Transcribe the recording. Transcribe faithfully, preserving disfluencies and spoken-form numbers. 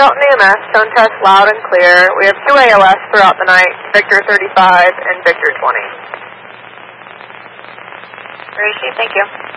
Delta E M S, tone test loud and clear. We have two A L S throughout the night, Victor thirty-five and Victor twenty. Rishi, thank you.